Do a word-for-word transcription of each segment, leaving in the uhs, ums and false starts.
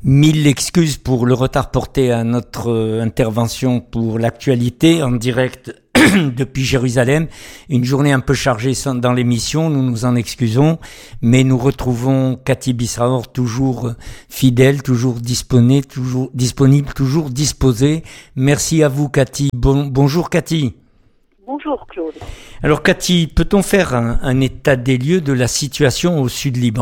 Mille excuses pour le retard porté à notre euh, intervention pour l'actualité en direct depuis Jérusalem. Une journée un peu chargée dans l'émission, nous nous en excusons, mais nous retrouvons Cathy Bisraor toujours fidèle, toujours disponible, toujours disponible, toujours disposée. Merci à vous Cathy. Bon, bonjour Cathy. Bonjour Claude. Alors Cathy, peut-on faire un, un état des lieux de la situation au sud Liban ?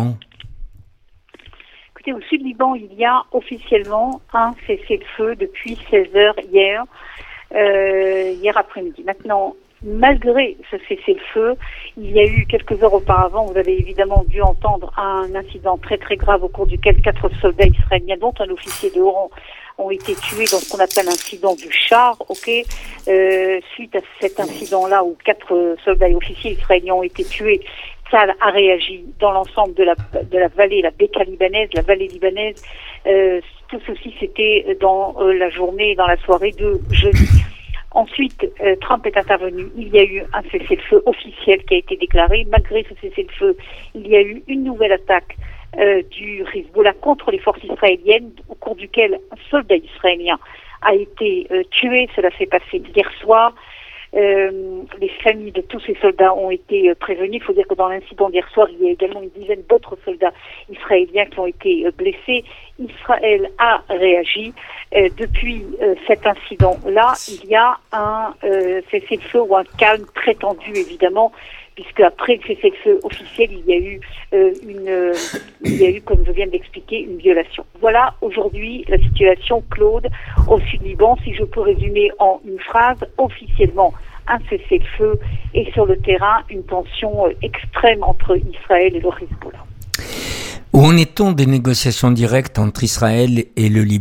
Au sud Liban, il y a officiellement un cessez-le-feu depuis seize heures hier, euh, hier après-midi. Maintenant, malgré ce cessez-le-feu, il y a eu quelques heures auparavant, vous avez évidemment dû entendre un incident très très grave au cours duquel quatre soldats israéliens, dont un officier de haut rang, ont été tués dans ce qu'on appelle l'incident du char, ok. Euh, suite à cet incident-là où quatre soldats et officiers israéliens ont été tués, Tsahal a réagi dans l'ensemble de la de la vallée, la Beka libanaise, la vallée libanaise. Euh, tout ceci, c'était dans euh, la journée, dans la soirée de jeudi. Ensuite, euh, Trump est intervenu. Il y a eu un cessez-le-feu officiel qui a été déclaré. Malgré ce cessez-le-feu, il y a eu une nouvelle attaque euh, du Hezbollah contre les forces israéliennes, au cours duquel un soldat israélien a été euh, tué. Cela s'est passé hier soir. Euh, les familles de tous ces soldats ont été euh, prévenues. Il faut dire que dans l'incident d'hier soir, il y a également une dizaine d'autres soldats israéliens qui ont été euh, blessés. Israël a réagi. Euh, depuis euh, cet incident-là, il y a un euh, cessez-le-feu ou un calme très tendu, évidemment, puisque après le cessez-le-feu officiel, il y a eu euh, une, euh, il y a eu, comme je viens de l'expliquer, une violation. Voilà aujourd'hui la situation, Claude, au Sud-Liban. Si je peux résumer en une phrase, officiellement un cessez-le-feu et sur le terrain une tension euh, extrême entre Israël et le Hezbollah. Où en est-on des négociations directes entre Israël et le Liban ?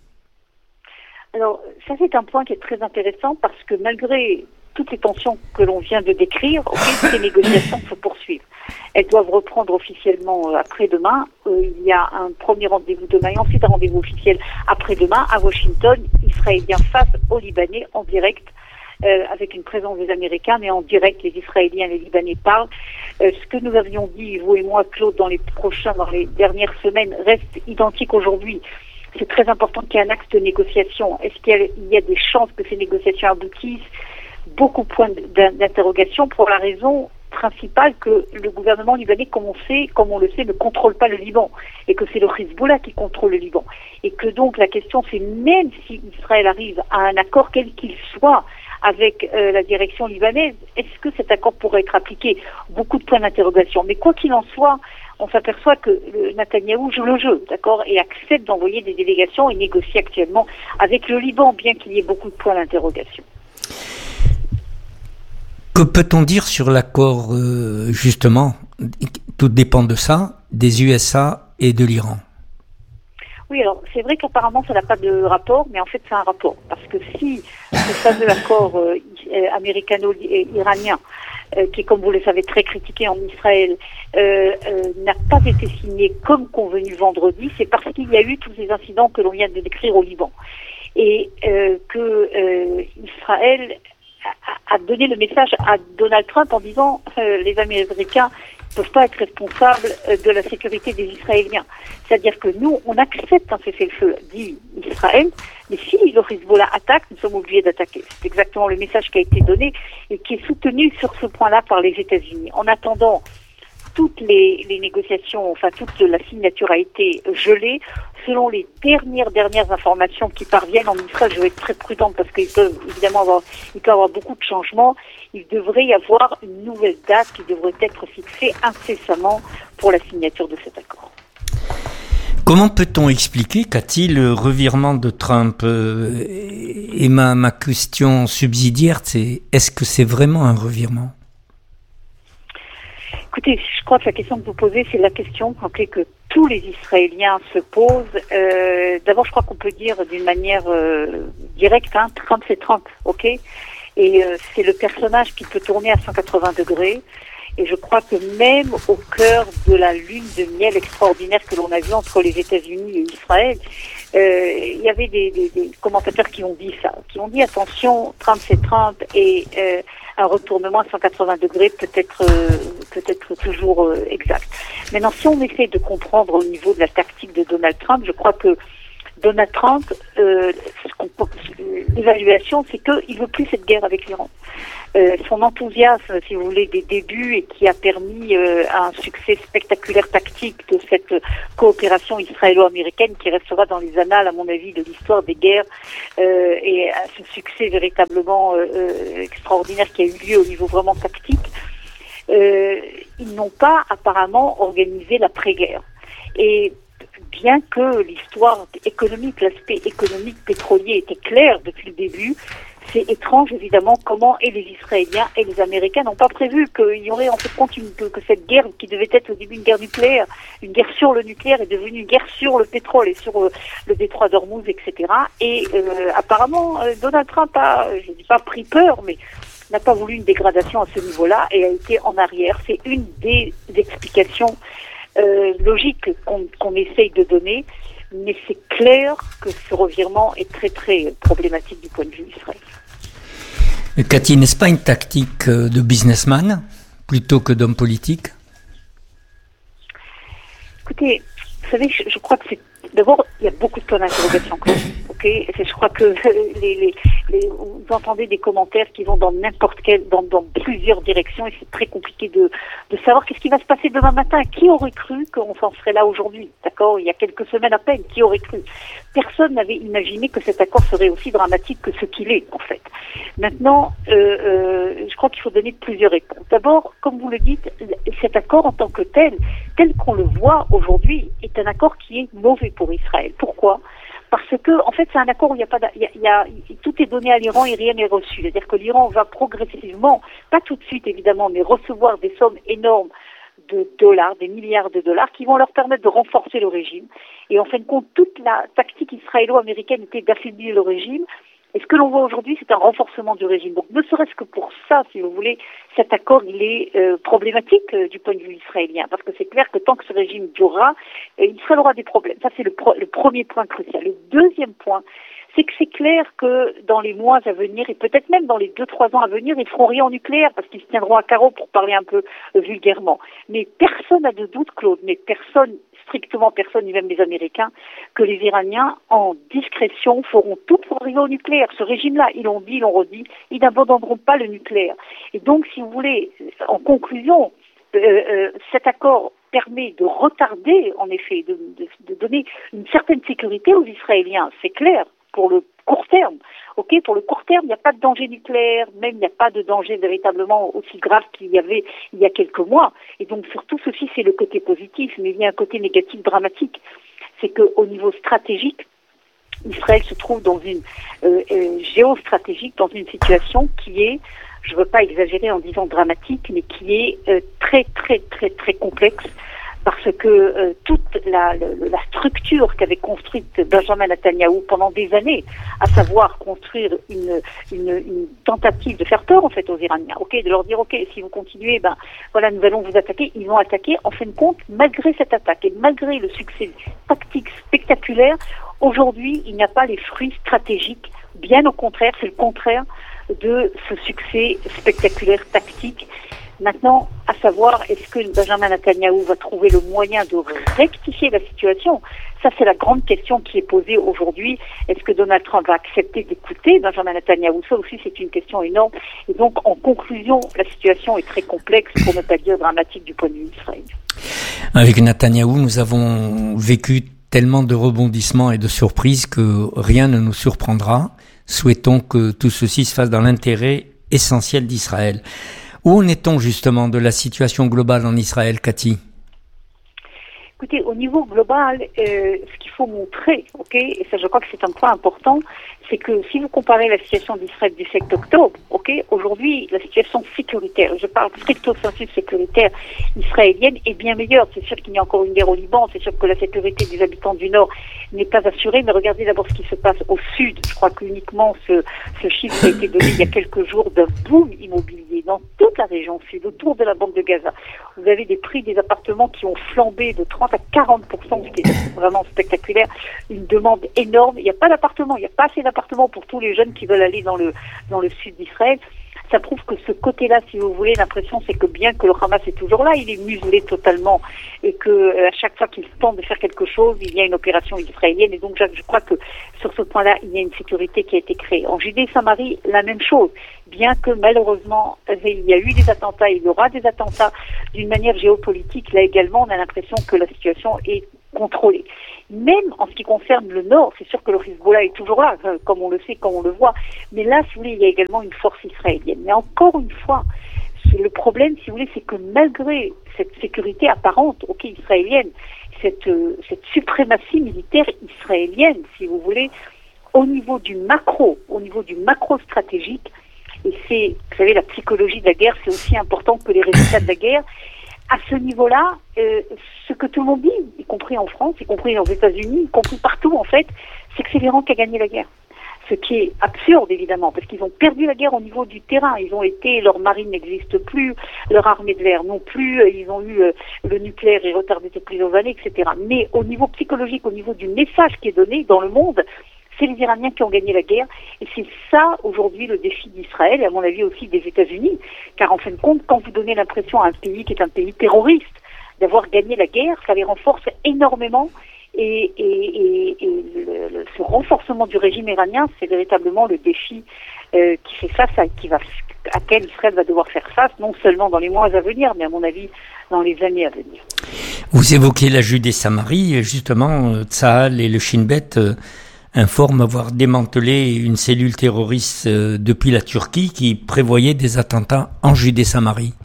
Alors, ça c'est un point qui est très intéressant parce que malgré toutes les tensions que l'on vient de décrire, okay, ces négociations se poursuivent. Elles doivent reprendre officiellement euh, après-demain. Euh, il y a un premier rendez-vous demain et ensuite un rendez-vous officiel après-demain à Washington. Israéliens face aux Libanais en direct, euh, avec une présence des Américains, mais en direct, les Israéliens et les Libanais parlent. Euh, ce que nous avions dit, vous et moi, Claude, dans les prochains, dans les dernières semaines, reste identique aujourd'hui. C'est très important qu'il y ait un axe de négociation. Est-ce qu'il y a, il y a des chances que ces négociations aboutissent ? Beaucoup de points d'interrogation pour la raison principale que le gouvernement libanais, comme on sait, comme on le sait, ne contrôle pas le Liban et que c'est le Hezbollah qui contrôle le Liban. Et que donc la question c'est même si Israël arrive à un accord quel qu'il soit avec euh, la direction libanaise, est-ce que cet accord pourrait être appliqué ? Beaucoup de points d'interrogation. Mais quoi qu'il en soit, on s'aperçoit que le Netanyahou joue le jeu, d'accord, et accepte d'envoyer des délégations et négocie actuellement avec le Liban, bien qu'il y ait beaucoup de points d'interrogation. Que peut-on dire sur l'accord, euh, justement, tout dépend de ça, des U S A et de l'Iran ? Oui, alors c'est vrai qu'apparemment ça n'a pas de rapport, mais en fait c'est un rapport. Parce que si ce fameux accord euh, américano-iranien, euh, qui est comme vous le savez très critiqué en Israël, euh, euh, n'a pas été signé comme convenu vendredi, c'est parce qu'il y a eu tous ces incidents que l'on vient de décrire au Liban. Et euh, que euh, Israël a donné le message à Donald Trump en disant euh, les Américains ne peuvent pas être responsables euh, de la sécurité des Israéliens. C'est-à-dire que nous, on accepte un cessez-le-feu, dit Israël, mais si le Hezbollah attaque, nous sommes obligés d'attaquer. C'est exactement le message qui a été donné et qui est soutenu sur ce point-là par les États-Unis. En attendant, toutes les, les négociations, enfin toute la signature a été gelée. Selon les dernières dernières informations qui parviennent en Israël, je vais être très prudente parce qu'il peut évidemment avoir, il peut y avoir beaucoup de changements. Il devrait y avoir une nouvelle date qui devrait être fixée incessamment pour la signature de cet accord. Comment peut-on expliquer, Cathy, le revirement de Trump ? Et ma, ma question subsidiaire, c'est est-ce que c'est vraiment un revirement ? Écoutez, je crois que la question que vous posez, c'est la question okay, que tous les Israéliens se posent. Euh, d'abord, je crois qu'on peut dire d'une manière euh, directe, hein, Trump c'est Trump, ok ? Et euh, c'est le personnage qui peut tourner à cent quatre-vingts degrés. Et je crois que même au cœur de la lune de miel extraordinaire que l'on a vue entre les États-Unis et Israël, euh, il y avait des, des, des commentateurs qui ont dit ça, qui ont dit attention, Trump c'est Trump et euh, un retournement à cent quatre-vingts degrés peut être euh, peut-être toujours euh, exact. Maintenant, si on essaie de comprendre au niveau de la tactique de Donald Trump, je crois que Donald Trump, euh, l'évaluation, c'est qu'il veut plus cette guerre avec l'Iran. Euh, son enthousiasme, si vous voulez, des débuts et qui a permis euh, un succès spectaculaire tactique de cette coopération israélo-américaine qui restera dans les annales, à mon avis, de l'histoire des guerres euh, et à ce succès véritablement euh, extraordinaire qui a eu lieu au niveau vraiment tactique. Euh, ils n'ont pas apparemment organisé l'après-guerre. Et bien que l'histoire économique, l'aspect économique pétrolier était clair depuis le début, c'est étrange évidemment comment et les Israéliens et les Américains n'ont pas prévu qu'il y aurait en fait compte une, que, que cette guerre qui devait être au début une guerre nucléaire, une guerre sur le nucléaire est devenue une guerre sur le pétrole et sur euh, le détroit d'Ormuz, et cetera. Et euh, apparemment euh, Donald Trump a, je ne dis pas pris peur, mais n'a pas voulu une dégradation à ce niveau-là et a été en arrière. C'est une des explications euh, logiques qu'on, qu'on essaye de donner, mais c'est clair que ce revirement est très très problématique du point de vue d'Israël. Cathy, n'est-ce pas une tactique de businessman plutôt que d'homme politique? Écoutez, vous savez, je, je crois que c'est... D'abord, il y a beaucoup de points d'interrogation. Ok, je crois que les, les, les, vous entendez des commentaires qui vont dans n'importe quelle, dans, dans plusieurs directions, et c'est très compliqué de, de savoir qu'est-ce qui va se passer demain matin. Qui aurait cru qu'on s'en serait là aujourd'hui? D'accord, il y a quelques semaines à peine. Qui aurait cru? Personne n'avait imaginé que cet accord serait aussi dramatique que ce qu'il est, en fait. Maintenant, euh, euh, je crois qu'il faut donner plusieurs réponses. D'abord, comme vous le dites, cet accord en tant que tel, tel qu'on le voit aujourd'hui, est un accord qui est mauvais pour Israël. Pourquoi? Parce que, en fait, c'est un accord où il y a pas, il y a, il y a, tout est donné à l'Iran et rien n'est reçu. C'est-à-dire que l'Iran va progressivement, pas tout de suite évidemment, mais recevoir des sommes énormes de dollars, des milliards de dollars, qui vont leur permettre de renforcer le régime. Et en fin de compte, toute la tactique israélo-américaine était d'affaiblir le régime. Et ce que l'on voit aujourd'hui, c'est un renforcement du régime. Donc, ne serait-ce que pour ça, si vous voulez, cet accord, il est euh, problématique euh, du point de vue israélien. Parce que c'est clair que tant que ce régime durera, euh, Israël aura des problèmes. Ça, c'est le, pro- le premier point crucial. Le deuxième point, c'est que c'est clair que dans les mois à venir, et peut-être même dans les deux, trois ans à venir, ils feront rien en nucléaire, parce qu'ils se tiendront à carreau, pour parler un peu euh, vulgairement. Mais personne n'a de doute, Claude, mais personne, strictement personne, ni même les Américains, que les Iraniens, en discrétion, feront tout pour arriver au nucléaire. Ce régime-là, ils l'ont dit, ils l'ont redit, ils n'abandonneront pas le nucléaire. Et donc, si vous voulez, en conclusion, euh, euh, cet accord permet de retarder, en effet, de, de, de donner une certaine sécurité aux Israéliens, c'est clair, pour le court terme. Ok, pour le court terme, il n'y a pas de danger nucléaire, même il n'y a pas de danger véritablement aussi grave qu'il y avait il y a quelques mois. Et donc, surtout, ceci, c'est le côté positif, mais il y a un côté négatif dramatique. C'est qu'au niveau stratégique, Israël se trouve dans une euh, euh, géostratégique, dans une situation qui est, je ne veux pas exagérer en disant dramatique, mais qui est euh, très, très, très, très complexe, parce que euh, toute la, la, la structure qu'avait construite Benjamin Netanyahou pendant des années, à savoir construire une, une, une tentative de faire peur en fait aux Iraniens, ok, de leur dire ok, si vous continuez, ben voilà, nous allons vous attaquer. Ils ont attaqué. En fin de compte, malgré cette attaque et malgré le succès tactique spectaculaire, aujourd'hui, il n'y a pas les fruits stratégiques. Bien au contraire, c'est le contraire de ce succès spectaculaire tactique. Maintenant, à savoir, est-ce que Benjamin Netanyahou va trouver le moyen de rectifier la situation? Ça, c'est la grande question qui est posée aujourd'hui. Est-ce que Donald Trump va accepter d'écouter Benjamin Netanyahou? Ça aussi, c'est une question énorme. Et donc, en conclusion, la situation est très complexe, pour ne pas dire dramatique, du point de vue d'Israël. Avec Netanyahou, nous avons vécu tellement de rebondissements et de surprises que rien ne nous surprendra. Souhaitons que tout ceci se fasse dans l'intérêt essentiel d'Israël. Où en est-on justement de la situation globale en Israël, Cathy? Écoutez, au niveau global, euh, ce qu'il faut montrer, ok, et ça je crois que c'est un point important, c'est que si vous comparez la situation d'Israël du sept octobre, ok, aujourd'hui, la situation sécuritaire, je parle stricto sensu sécuritaire israélienne, est bien meilleure. C'est sûr qu'il y a encore une guerre au Liban, c'est sûr que la sécurité des habitants du Nord n'est pas assurée, mais regardez d'abord ce qui se passe au Sud. Je crois qu'uniquement ce, ce chiffre a été donné il y a quelques jours d'un boom immobilier dans toute la région Sud, autour de la bande de Gaza. Vous avez des prix des appartements qui ont flambé de trente à quarante pour cent, ce qui est vraiment spectaculaire, une demande énorme. Il n'y a pas d'appartement, il n'y a pas assez d'appartements pour tous les jeunes qui veulent aller dans le dans le sud d'Israël. Ça prouve que ce côté-là, si vous voulez, l'impression c'est que bien que le Hamas est toujours là, il est muselé totalement et que euh, à chaque fois qu'il tente de faire quelque chose, il y a une opération israélienne. Et donc je, je crois que sur ce point-là, il y a une sécurité qui a été créée. En Judée et Samarie, la même chose. Bien que malheureusement, il y a eu des attentats, il y aura des attentats d'une manière géopolitique. Là également, on a l'impression que la situation est contrôlée. Même en ce qui concerne le Nord, c'est sûr que le Hezbollah est toujours là, comme on le sait, comme on le voit. Mais là, si vous voulez, il y a également une force israélienne. Mais encore une fois, le problème, si vous voulez, c'est que malgré cette sécurité apparente, ok, israélienne, cette, euh, cette suprématie militaire israélienne, si vous voulez, au niveau du macro, au niveau du macro stratégique, et c'est, vous savez, la psychologie de la guerre, c'est aussi important que les résultats de la guerre. À ce niveau-là, euh, ce que tout le monde dit, y compris en France, y compris aux États-Unis, y compris partout en fait, c'est que c'est l'Iran qui a gagné la guerre. Ce qui est absurde évidemment, parce qu'ils ont perdu la guerre au niveau du terrain. Ils ont été, leur marine n'existe plus, leur armée de l'air non plus, ils ont eu euh, le nucléaire est retardé de plusieurs années, et cetera. Mais au niveau psychologique, au niveau du message qui est donné dans le monde, c'est les Iraniens qui ont gagné la guerre. Et c'est ça, aujourd'hui, le défi d'Israël, et à mon avis aussi des États-Unis. Car en fin de compte, quand vous donnez l'impression à un pays qui est un pays terroriste d'avoir gagné la guerre, ça les renforce énormément. Et, et, et, et le, le, ce renforcement du régime iranien, c'est véritablement le défi euh, qui fait face à, qui va, à quel Israël va devoir faire face, non seulement dans les mois à venir, mais à mon avis, dans les années à venir. Vous évoquez la Judée-Samarie, justement, Tsahal et le Shin Bet euh, informe avoir démantelé une cellule terroriste euh, depuis la Turquie qui prévoyait des attentats en Judée-Samarie.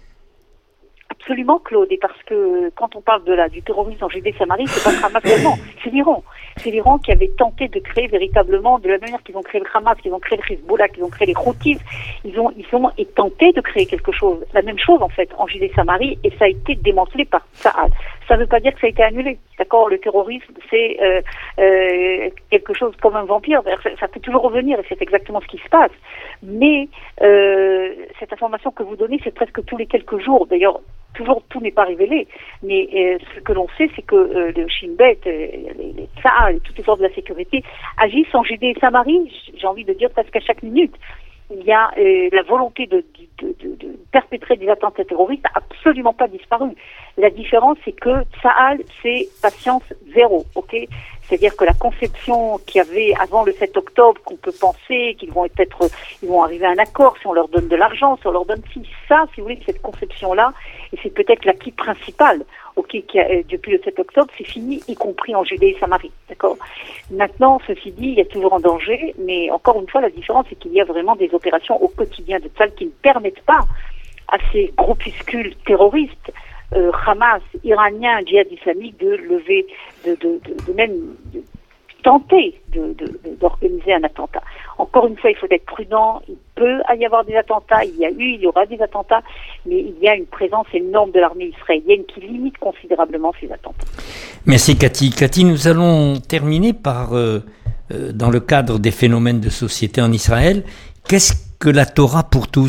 Absolument, Claude, et parce que quand on parle de la, du terrorisme en Judée-Samarie, c'est pas le Hamas seulement, c'est l'Iran. C'est l'Iran qui avait tenté de créer véritablement, de la manière qu'ils ont créé le Hamas, qu'ils ont créé le Hezbollah, qu'ils ont créé les Houthis, ils ont, ils ont tenté de créer quelque chose. La même chose, en fait, en Judée-Samarie, et ça a été démantelé par Tsahal. Ça ne veut pas dire que ça a été annulé. D'accord? Le terrorisme, c'est euh, euh, quelque chose comme un vampire. Ça, ça peut toujours revenir, et c'est exactement ce qui se passe. Mais euh, cette information que vous donnez, c'est presque tous les quelques jours. D'ailleurs, toujours tout n'est pas révélé, mais euh, ce que l'on sait, c'est que euh, le Shin Bet, euh, les, les Tsahal, toutes les forces de la sécurité agissent en Judée et Samarie, j'ai envie de dire presque à chaque minute. Il y a euh, la volonté de, de, de, de perpétrer des attentats terroristes n'a absolument pas disparu. La différence, c'est que Tsahal, c'est patience zéro, ok? C'est-à-dire que la conception qu'il y avait avant le sept octobre, qu'on peut penser qu'ils vont être, ils vont arriver à un accord si on leur donne de l'argent, si on leur donne si ça, si vous voulez, cette conception-là, et c'est peut-être l'acquis principal, ok, qui a, depuis le sept octobre, c'est fini, y compris en Judée et Samarie, d'accord? Maintenant, ceci dit, il y a toujours un danger, mais encore une fois, la différence, c'est qu'il y a vraiment des opérations au quotidien de Tsahal qui ne permettent pas à ces groupuscules terroristes, Euh, Hamas, iranien, djihad islamique, de lever, de, de, de, de même de tenter de, de, de, d'organiser un attentat. Encore une fois, il faut être prudent. Il peut y avoir des attentats. Il y a eu, il y aura des attentats, mais il y a une présence énorme de l'armée israélienne qui limite considérablement ces attentats. Merci Cathy. Cathy, nous allons terminer par, euh, euh, dans le cadre des phénomènes de société en Israël, qu'est-ce que la Torah pour tous ?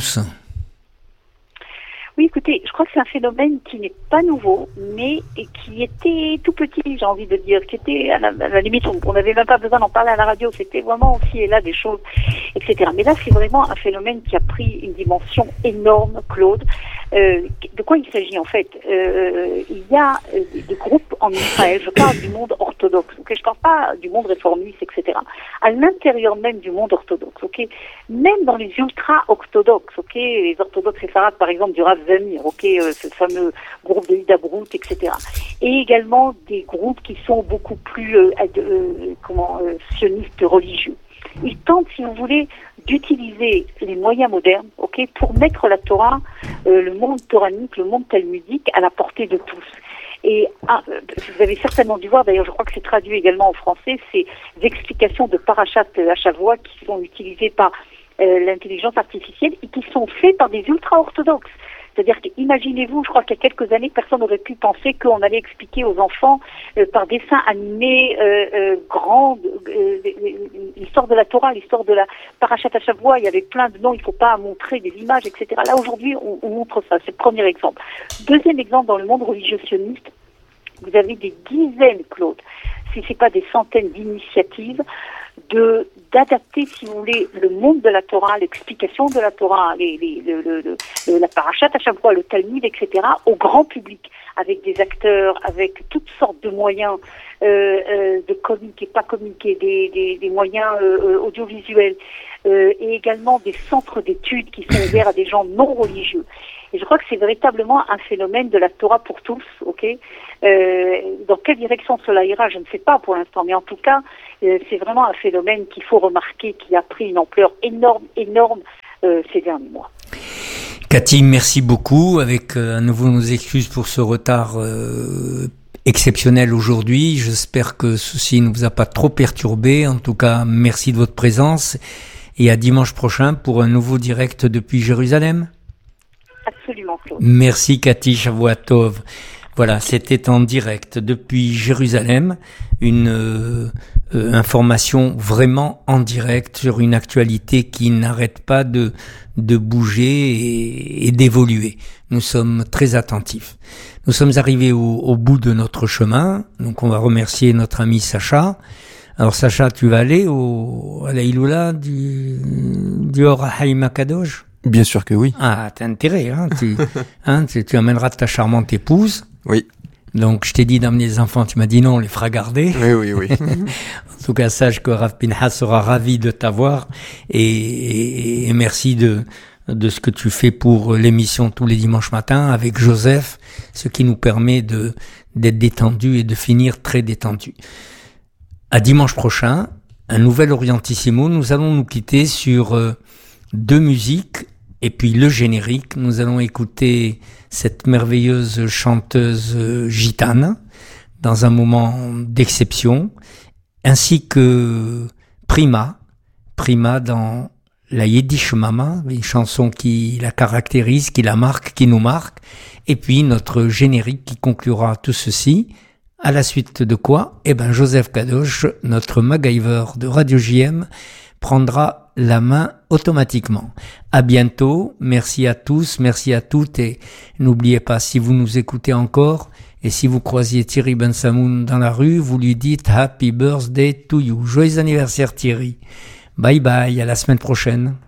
Oui, écoutez, je crois que c'est un phénomène qui n'est pas nouveau, mais qui était tout petit, j'ai envie de dire, qui était à la, à la limite, on n'avait même pas besoin d'en parler à la radio, c'était vraiment aussi et là des choses, et cetera. Mais là, c'est vraiment un phénomène qui a pris une dimension énorme, Claude. Euh, de quoi il s'agit en fait? euh, Il y a euh, des, des groupes en Israël, je parle du monde orthodoxe, ok, je parle pas du monde réformiste, et cetera. À l'intérieur même du monde orthodoxe, ok, même dans les ultra-orthodoxes, ok, les orthodoxes séfarades par exemple du Rav Zamir, ok, euh, ce fameux groupe de Ida Brout, et cetera. Et également des groupes qui sont beaucoup plus euh, euh, comment euh, sionistes religieux. Ils tentent, si vous voulez, d'utiliser les moyens modernes, ok, pour mettre la Torah, euh, le monde toranique, le monde talmudique à la portée de tous. Et ah, vous avez certainement dû voir, d'ailleurs je crois que c'est traduit également en français, ces explications de Parashat Hashavua qui sont utilisées par euh, l'intelligence artificielle et qui sont faites par des ultra-orthodoxes. C'est-à-dire qu'imaginez-vous, je crois qu'il y a quelques années, personne n'aurait pu penser qu'on allait expliquer aux enfants euh, par dessin animé euh, euh, grande euh, l'histoire de la Torah, l'histoire de la Parashat Hashavua. Il y avait plein de noms, il ne faut pas montrer des images, et cetera. Là, aujourd'hui, on, on montre ça. C'est le premier exemple. Deuxième exemple, dans le monde religieux sioniste, vous avez des dizaines, Claude, si ce n'est pas des centaines d'initiatives, de d'adapter, si vous voulez, le monde de la Torah, l'explication de la Torah, les, les, le, le, le, la Parashat Hashavua, le Talmud, et cetera, au grand public, avec des acteurs, avec toutes sortes de moyens euh, euh, de communiquer, pas communiquer, des, des, des moyens euh, audiovisuels, euh, et également des centres d'études qui sont ouverts à des gens non religieux. Et je crois que c'est véritablement un phénomène de la Torah pour tous, ok. Euh, dans quelle direction cela ira, je ne sais pas pour l'instant, mais en tout cas, euh, c'est vraiment un phénomène qu'il faut remarquer, qui a pris une ampleur énorme, énorme euh, ces derniers mois. Cathy, merci beaucoup, avec euh, à nouveau nos excuses pour ce retard euh, exceptionnel aujourd'hui. J'espère que ceci ne vous a pas trop perturbé. En tout cas, merci de votre présence et à dimanche prochain pour un nouveau direct depuis Jérusalem. Absolument, Claude. Merci Cathy Shavuatov. Voilà, c'était en direct depuis Jérusalem, une euh, euh, information vraiment en direct sur une actualité qui n'arrête pas de de bouger et, et d'évoluer. Nous sommes très attentifs. Nous sommes arrivés au, au bout de notre chemin, donc on va remercier notre ami Sacha. Alors Sacha, tu vas aller au à la Iloula du du Or HaChaim HaKadosh? Bien sûr que oui. Ah, t'as intérêt, hein, tu, hein, tu, tu amèneras ta charmante épouse. Oui. Donc, je t'ai dit d'amener les enfants, tu m'as dit non, on les fera garder. Oui, oui, oui. En tout cas, sache que Rav Pinhas sera ravi de t'avoir et, et, et merci de, de ce que tu fais pour l'émission tous les dimanches matins avec Joseph, ce qui nous permet de, d'être détendu et de finir très détendu. À dimanche prochain, un nouvel Orientissimo. Nous allons nous quitter sur euh, deux musiques. Et puis le générique, nous allons écouter cette merveilleuse chanteuse gitane dans un moment d'exception, ainsi que Prima, Prima dans la Yiddish Mama, une chanson qui la caractérise, qui la marque, qui nous marque, et puis notre générique qui conclura tout ceci. À la suite de quoi, eh ben Joseph Kadosh, notre MacGyver de Radio J M, prendra la main automatiquement. À bientôt, merci à tous, merci à toutes et n'oubliez pas, si vous nous écoutez encore et si vous croisiez Thierry Ben Samoun dans la rue, vous lui dites Happy Birthday to you. Joyeux anniversaire Thierry. Bye bye, à la semaine prochaine.